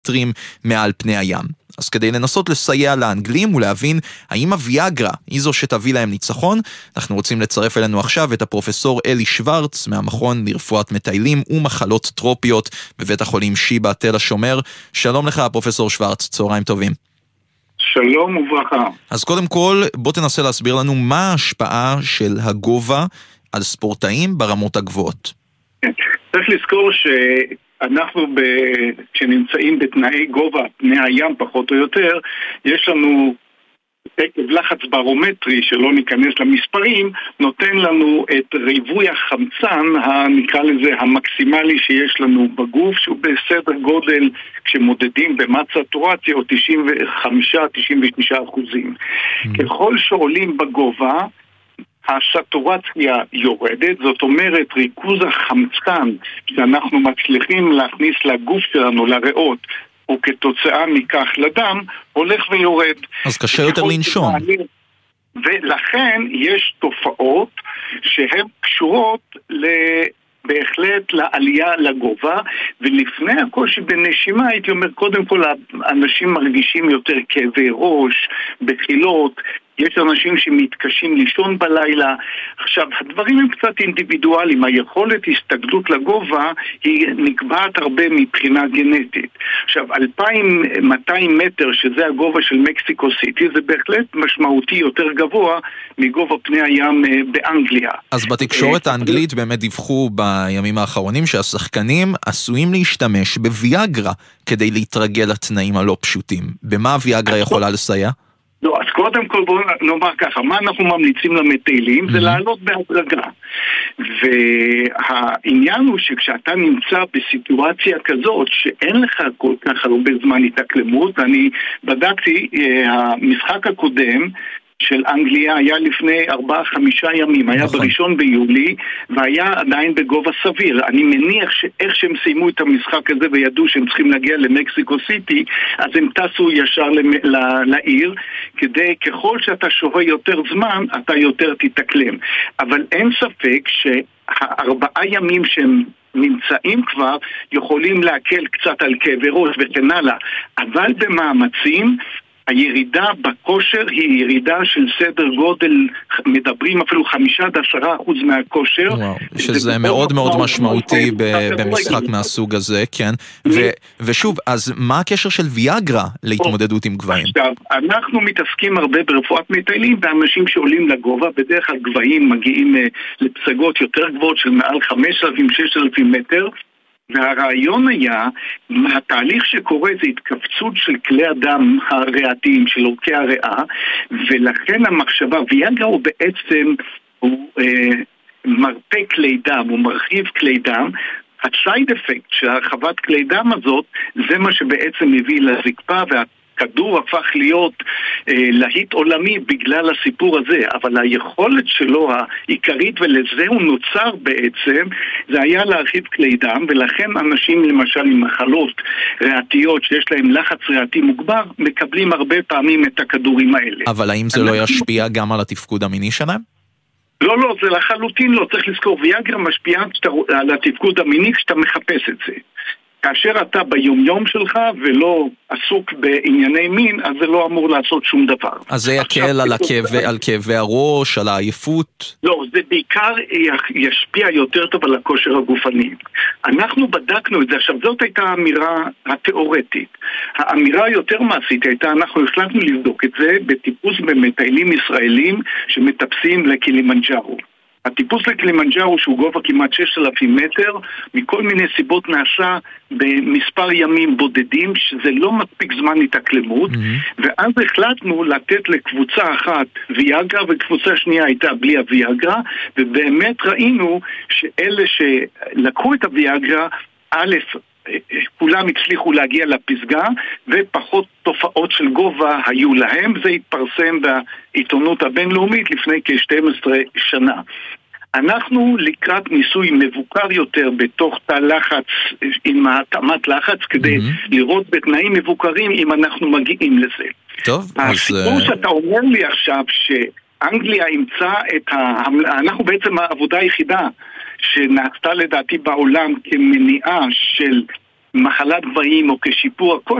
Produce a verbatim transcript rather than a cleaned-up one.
מטרים מעל פני הים. אז כדי לנסות לסייע לאנגלים ולהבין האם הוויאגרה היא זו שתביא להם ניצחון, אנחנו רוצים לצרף אלינו עכשיו את הפרופסור אלי שוורץ מהמכון לרפואת מטיילים ומחלות טרופיות בבית החולים שיבא תל השומר. שלום לך פרופסור שוורץ, צהריים טובים. שלום וברכה. אז קודם כל בוא תנסה להסביר לנו מה ההשפעה של הגובה על ספורטאים ברמות הגבוהות. צריך לזכור ש... אנחנו כשנמצאים בתנאי גובה, פני הים פחות או יותר, יש לנו עקב לחץ ברומטרי שלא ניכנס למספרים, נותן לנו את ריבוי החמצן, נקרא לזה המקסימלי שיש לנו בגוף, שהוא בסדר גודל כשמודדים במס סטורציה או תשעים וחמישה עד תשעים ותשעה אחוזים. ככל שעולים בגובה, הסטורציה יורדת, זאת אומרת ריכוז החמצן שאנחנו מצליחים להכניס לגוף שלנו, לריאות, או כתוצאה מכך לדם, הולך ויורד. אז קשה יותר לנשום. ולכן יש תופעות שהן קשורות ל... בהחלט לעלייה לגובה, ולפני הקושי בנשימה הייתי אומר קודם כל אנשים מרגישים יותר כאבי ראש, בחילות, יש אנשים שמתקשים לישון בלילה. עכשיו, הדברים הם קצת אינדיבידואליים, היכולת הסתגלות לגובה היא נקבעת הרבה מבחינה גנטית. עכשיו, אלפיים ומאתיים מטר, שזה הגובה של מקסיקו סיטי, זה בהחלט משמעותי יותר גבוה מגובה פני הים באנגליה. אז בתקשורת האנגלית באמת דיווחו בימים האחרונים שהשחקנים עשויים להשתמש בוויאגרה כדי להתרגל לתנאים הלא פשוטים. במה הוויאגרה יכולה לסייע? לא, אז קודם כל בואו נאמר ככה, מה אנחנו ממליצים למטיילים? זה לעלות בהדרגה. והעניין הוא שכשאתה נמצא בסיטואציה כזאת שאין לך כל כך הרבה זמן התאקלמות, אני בדקתי, המשחק הקודם של אנגליה היה לפני ארבעה חמישה ימים, היה בראשון ביולי, והיה עדיין בגובה סביר. אני מניח שאיך שהם סיימו את המשחק הזה וידעו שהם צריכים להגיע למקסיקו סיטי, אז הם טסו ישר לעיר, כדי ככל שאתה שוהה יותר זמן, אתה יותר תתאקלם. אבל אין ספק שהארבעה ימים שהם נמצאים כבר, יכולים להקל קצת על כאבי ראש וכן הלאה. אבל במאמצים, הירידה בכושר היא ירידה של סדר גודל, מדברים אפילו חמישה עד עשרה אחוז מהכושר. וואו, שזה מאוד מאוד משמעותי במשחק מהסוג הזה, כן. ושוב, אז מה הקשר של ויאגרה להתמודדות עם גבהים? עכשיו, אנחנו מתעסקים הרבה ברפואת מטיילים, באנשים שעולים לגובה, בדרך כלל גבהים מגיעים לפסגות יותר גבוהות של מעל חמשת אלפים עד ששת אלפים מטר, והרעיון היה, התהליך שקורה זה התכווצות של כלי הדם הריאתיים, של עורקי הריאה, ולכן המחשבה, ויאגרה הוא בעצם, הוא אה, מרפא כלי דם, הוא מרחיב כלי דם, הסייד אפקט של הרחבת כלי דם הזאת, זה מה שבעצם מביא לזקפה, והכדור הפך להיות אה, להיט עולמי בגלל הסיפור הזה, אבל היכולת שלו העיקרית, ולזה הוא נוצר בעצם, זה היה להרחיב כלי דם, ולכן אנשים למשל עם מחלות ריאתיות שיש להם לחץ ריאתי מוגבר, מקבלים הרבה פעמים את הכדורים האלה. אבל האם זה לא ישפיע גם על התפקוד המיני שלהם? לא, לא, זה לחלוטין לא. צריך לזכור, ויאגרה משפיעה על התפקוד המיני כשאתה מחפש את זה. כאשר אתה ביומיום שלך ולא עסוק בענייני מין, אז זה לא אמור לעשות שום דבר. אז זה יקל על הכאבי, על כאבי הראש, על העייפות? לא, זה בעיקר ישפיע יותר טוב על הכושר הגופני. אנחנו בדקנו את זה, עכשיו זאת הייתה האמירה התיאורטית. האמירה היותר מעשית הייתה, אנחנו החלטנו לבדוק את זה בטיפוס במטיילים ישראלים שמטפסים לקילימנג'ארו. הטיפוס לקלימנג'ארו שהוא גובה כמעט ששת אלפים מטר, מכל מיני סיבות נעשה במספר ימים בודדים, שזה לא מספיק זמן התאקלמות, mm-hmm. ואז החלטנו לתת לקבוצה אחת ויאגרה, וקבוצה שנייה הייתה בלי הוויאגרה, ובאמת ראינו שאלה שלקחו את הוויאגרה, א', כולם הצליחו להגיע לפסגה, ופחות תופעות של גובה היו להם. זה התפרסם בעיתונות הבינלאומית לפני כ-שתים עשרה שנה. אנחנו לקראת ניסוי מבוקר יותר בתוך תא לחץ, עם התאמת לחץ, כדי mm-hmm. לראות בתנאים מבוקרים אם אנחנו מגיעים לזה. טוב, הסיפור אז... שאתה אומר לי עכשיו שאנגליה ימצא את ה... אנחנו בעצם העבודה היחידה שנעשתה לדעתי בעולם כמניעה של כמחלת גבהים או כשיפור הכושר,